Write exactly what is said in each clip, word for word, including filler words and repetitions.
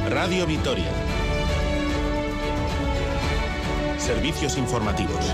Radio Vitoria. Servicios informativos.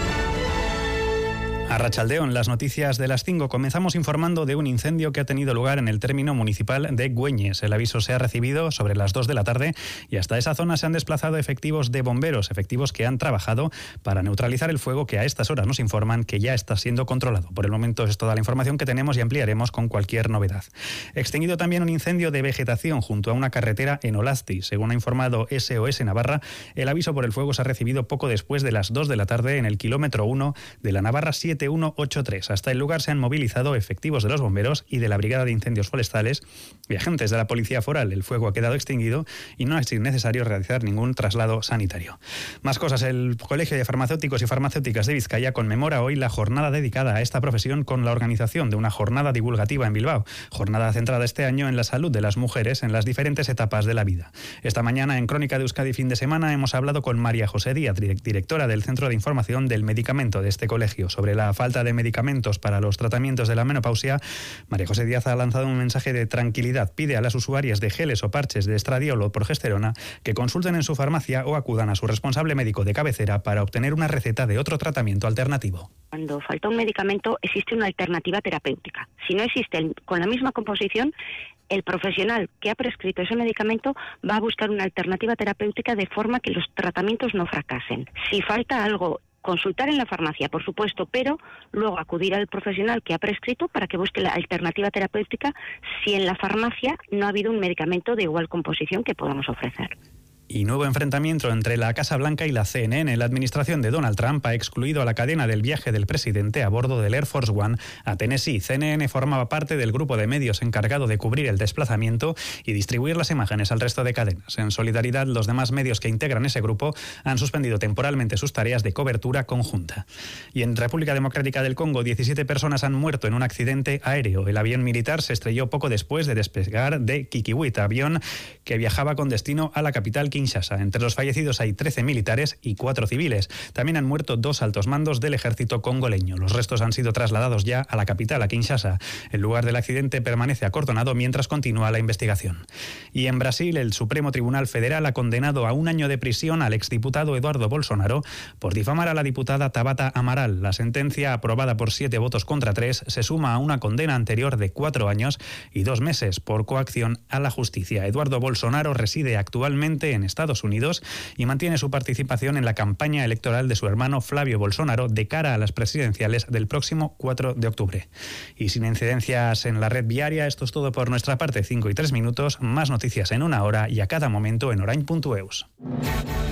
Arratsaldeon, las noticias de las cinco. Comenzamos informando de un incendio que ha tenido lugar en el término municipal de Güeñes. El aviso se ha recibido sobre las dos de la tarde y hasta esa zona se han desplazado efectivos de bomberos, efectivos que han trabajado para neutralizar el fuego que a estas horas nos informan que ya está siendo controlado. Por el momento es toda la información que tenemos y ampliaremos con cualquier novedad. Extinguido también un incendio de vegetación junto a una carretera en Olasti. Según ha informado S O S Navarra, el aviso por el fuego se ha recibido poco después de las dos de la tarde en el kilómetro uno de la Navarra siete uno ocho tres. Hasta el lugar se han movilizado efectivos de los bomberos y de la Brigada de Incendios Forestales y agentes de la Policía Foral. El fuego ha quedado extinguido y no es necesario realizar ningún traslado sanitario. Más cosas. El Colegio de Farmacéuticos y Farmacéuticas de Vizcaya conmemora hoy la jornada dedicada a esta profesión con la organización de una jornada divulgativa en Bilbao. Jornada centrada este año en la salud de las mujeres en las diferentes etapas de la vida. Esta mañana en Crónica de Euskadi Fin de Semana hemos hablado con María José Díaz, directora del Centro de Información del Medicamento de este colegio, sobre la falta de medicamentos para los tratamientos de la menopausia. María José Díaz ha lanzado un mensaje de tranquilidad. Pide a las usuarias de geles o parches de estradiol o progesterona que consulten en su farmacia o acudan a su responsable médico de cabecera para obtener una receta de otro tratamiento alternativo. Cuando falta un medicamento existe una alternativa terapéutica. Si no existe el, con la misma composición, el profesional que ha prescrito ese medicamento va a buscar una alternativa terapéutica de forma que los tratamientos no fracasen. Si falta algo, consultar en la farmacia, por supuesto, pero luego acudir al profesional que ha prescrito para que busque la alternativa terapéutica si en la farmacia no ha habido un medicamento de igual composición que podamos ofrecer. Y nuevo enfrentamiento entre la Casa Blanca y la C N N. La administración de Donald Trump ha excluido a la cadena del viaje del presidente a bordo del Air Force One a Tennessee. C N N formaba parte del grupo de medios encargado de cubrir el desplazamiento y distribuir las imágenes al resto de cadenas. En solidaridad, los demás medios que integran ese grupo han suspendido temporalmente sus tareas de cobertura conjunta. Y en República Democrática del Congo, diecisiete personas han muerto en un accidente aéreo. El avión militar se estrelló poco después de despegar de Kikiwit, avión que viajaba con destino a la capital Kinshasa. Entre los fallecidos hay trece militares y cuatro civiles. También han muerto dos altos mandos del ejército congoleño. Los restos han sido trasladados ya a la capital, a Kinshasa. El lugar del accidente permanece acordonado mientras continúa la investigación. Y en Brasil, el Supremo Tribunal Federal ha condenado a un año de prisión al exdiputado Eduardo Bolsonaro por difamar a la diputada Tabata Amaral. La sentencia, aprobada por siete votos contra tres, se suma a una condena anterior de cuatro años y dos meses por coacción a la justicia. Eduardo Bolsonaro reside actualmente en Estados Unidos y mantiene su participación en la campaña electoral de su hermano Flavio Bolsonaro de cara a las presidenciales del próximo cuatro de octubre. Y sin incidencias en la red viaria, esto es todo por nuestra parte. cinco y tres minutos, más noticias en una hora y a cada momento en orain punto eus.